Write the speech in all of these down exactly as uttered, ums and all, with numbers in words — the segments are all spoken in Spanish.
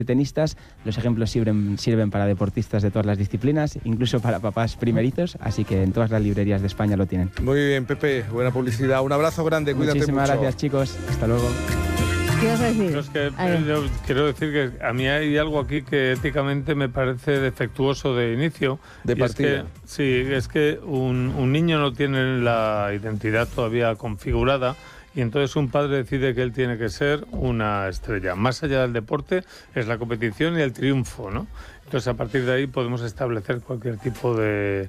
tenistas, los ejemplos sirven, sirven para deportistas de todas las disciplinas, incluso para papás primerizos, así que en todas las librerías de España lo tienen. Muy bien, Pepe, buena publicidad. Un abrazo grande, cuídate mucho. Muchísimas gracias, chicos. Hasta luego. ¿Qué vas a decir? No, es que, yo quiero decir que a mí hay algo aquí que éticamente me parece defectuoso de inicio. De partida. Es que, sí, es que un, un niño no tiene la identidad todavía configurada y entonces un padre decide que él tiene que ser una estrella. Más allá del deporte es la competición y el triunfo, ¿no? Entonces a partir de ahí podemos establecer cualquier tipo de,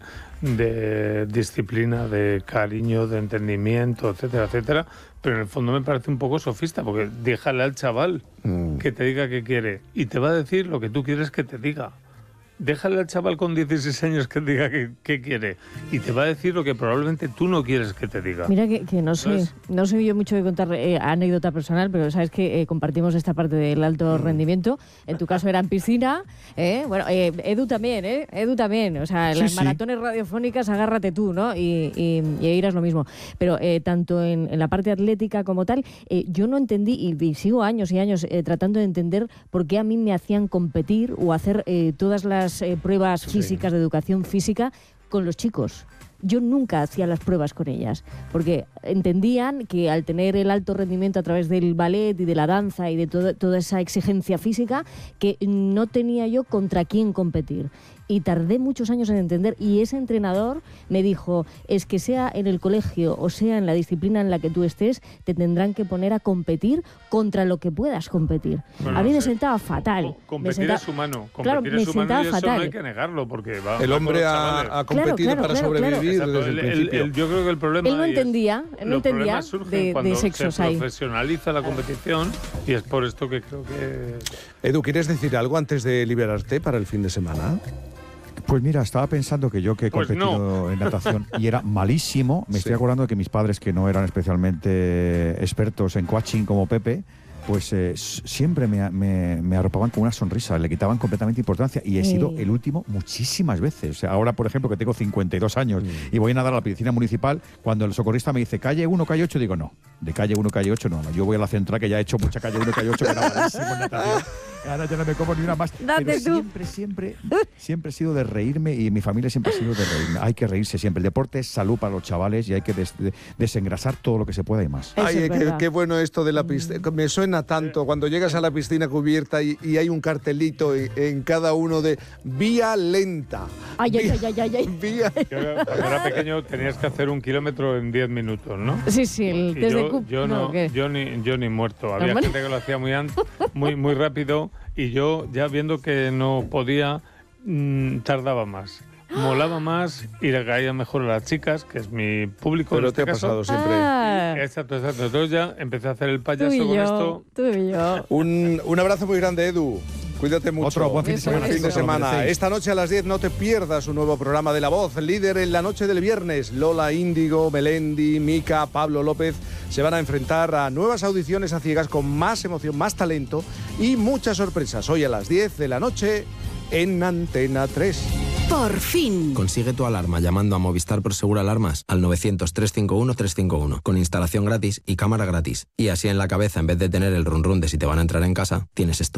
de disciplina, de cariño, de entendimiento, etcétera, etcétera. Pero en el fondo me parece un poco sofista, porque déjale al chaval mm. que te diga qué quiere y te va a decir lo que tú quieres que te diga. Déjale al chaval con dieciséis años que te diga qué, qué quiere y te va a decir lo que probablemente tú no quieres que te diga. Mira que, que no sé, ¿sabes? no soy yo mucho de contar eh, anécdota personal, pero sabes que eh, compartimos esta parte del alto mm. rendimiento. En tu caso era en piscina, ¿eh? Bueno, eh, Edu también, ¿eh? Edu también. O sea, en sí, las maratones sí. radiofónicas agárrate tú, ¿no? Y, y, y irás lo mismo. Pero eh, tanto en, en la parte atlética como tal, eh, yo no entendí y, y sigo años y años eh, tratando de entender por qué a mí me hacían competir o hacer eh, todas las Eh, pruebas físicas, sí. de educación física con los chicos. Yo nunca hacía las pruebas con ellas, porque entendían que al tener el alto rendimiento a través del ballet y de la danza y de todo, toda esa exigencia física, que no tenía yo contra quién competir. Y tardé muchos años en entender, y ese entrenador me dijo, es que sea en el colegio o sea en la disciplina en la que tú estés, te tendrán que poner a competir contra lo que puedas competir. Bueno, a mí no me sé. sentaba fatal. O, competir me sentaba, es humano, competir claro, es me humano sentaba y eso fatal. no hay que negarlo, porque va, el va hombre ha, ha competido claro, claro, para claro, sobrevivir claro. desde el, el, principio. el, el, yo creo que el problema él no entendía, es, él no entendía de, cuando de sexos se ahí. profesionaliza la competición y es por esto que creo que... Edu, ¿quieres decir algo antes de liberarte para el fin de semana? Pues mira, estaba pensando que yo que he pues competido no. en natación y era malísimo, me sí. estoy acordando de que mis padres, que no eran especialmente expertos en coaching como Pepe, pues eh, siempre me, me, me arropaban con una sonrisa, le quitaban completamente importancia y he sido sí. el último muchísimas veces. O sea, ahora, por ejemplo, que tengo cincuenta y dos años mm. y voy a nadar a la piscina municipal, cuando el socorrista me dice calle uno, calle ocho, digo no, de calle uno, calle ocho no, no, yo voy a la central que ya he hecho mucha calle uno, calle ocho, que era malísimo en natación. Ahora ya no me como ni una más. Date pero tú. siempre, siempre, siempre he sido de reírme y mi familia siempre ha sido de reírme. Hay que reírse siempre. El deporte es salud para los chavales y hay que des, de, desengrasar todo lo que se pueda y más. Ay, es qué, qué bueno esto de la piscina. Me suena tanto cuando llegas a la piscina cubierta y, y hay un cartelito en, en cada uno de vía lenta. Ay, vía, ay, ay, ay, ay. Vía. Cuando era pequeño tenías que hacer un kilómetro en diez minutos, ¿no? Sí, sí. El test yo, de Coop, yo, no, no, yo, ni, yo ni muerto. Había ¿No, gente que lo hacía muy, muy, muy rápido y yo ya viendo que no podía, mmm, tardaba más. Molaba más y le caía mejor a las chicas, que es mi público. Pero en este te ha caso. pasado siempre. Ah. Exacto, exacto. Entonces ya empecé a hacer el payaso Tú y con yo, esto. Tú y yo. Un, un abrazo muy grande, Edu. Cuídate mucho. Otro buen fin de semana. Buen fin de semana. Esta noche a las diez no te pierdas un nuevo programa de La Voz, líder en la noche del viernes. Lola Índigo, Melendi, Mica, Pablo López se van a enfrentar a nuevas audiciones a ciegas con más emoción, más talento y muchas sorpresas. Hoy a las diez de la noche en Antena tres. Por fin. Consigue tu alarma llamando a Movistar Prosegur Alarmas al novecientos, trescientos cincuenta y uno, trescientos cincuenta y uno con instalación gratis y cámara gratis. Y así en la cabeza, en vez de tener el run run de si te van a entrar en casa, tienes esto.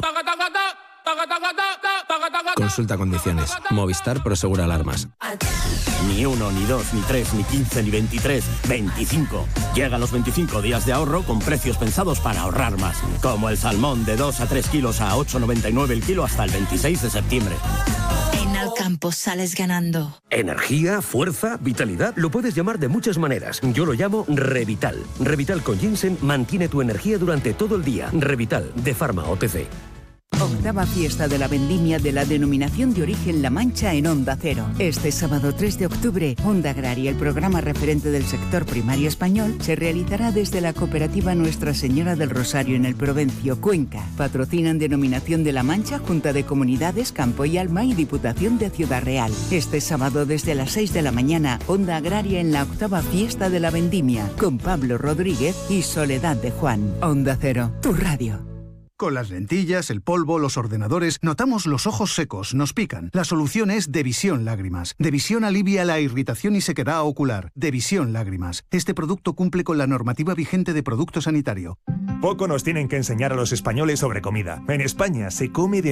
Consulta condiciones. Movistar Prosegur Alarmas. Ni uno, ni dos, ni tres, ni quince, ni veintitrés, veinticinco. Llegan los veinticinco días de ahorro con precios pensados para ahorrar más. Como el salmón de dos a tres kilos a ocho noventa y nueve el kilo hasta el veintiséis de septiembre. En Alcampo sales ganando. Energía, fuerza, vitalidad, lo puedes llamar de muchas maneras. Yo lo llamo Revital. Revital con ginseng mantiene tu energía durante todo el día. Revital, de Pharma O T C. Octava fiesta de la vendimia de la denominación de origen La Mancha en Onda Cero. Este sábado tres de octubre, Onda Agraria, el programa referente del sector primario español, se realizará desde la cooperativa Nuestra Señora del Rosario en el Provencio, Cuenca. Patrocinan Denominación de La Mancha, Junta de Comunidades, Campo y Alma y Diputación de Ciudad Real. Este sábado desde las seis de la mañana, Onda Agraria en la octava fiesta de la vendimia, con Pablo Rodríguez y Soledad de Juan. Onda Cero, tu radio. Con las lentillas, el polvo, los ordenadores, notamos los ojos secos, nos pican. La solución es Devisión Lágrimas. Devisión alivia la irritación y sequedad ocular. Devisión Lágrimas. Este producto cumple con la normativa vigente de producto sanitario. Poco nos tienen que enseñar a los españoles sobre comida. En España se come de